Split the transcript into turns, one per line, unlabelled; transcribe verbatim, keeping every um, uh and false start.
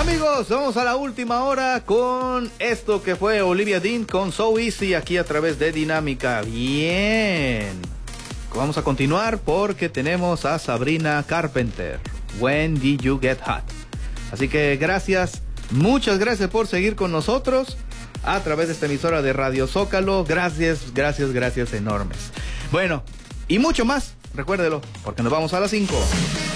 Amigos, vamos a la última hora con esto que fue Olivia Dean con So Easy aquí a través de Dinámica. Bien. Vamos a continuar porque tenemos a Sabrina Carpenter. When Did You Get Hot? Así que gracias, muchas gracias por seguir con nosotros a través de esta emisora de Radio Zócalo. Gracias, gracias, gracias enormes. Bueno, y mucho más, recuérdelo, porque nos vamos a las cinco.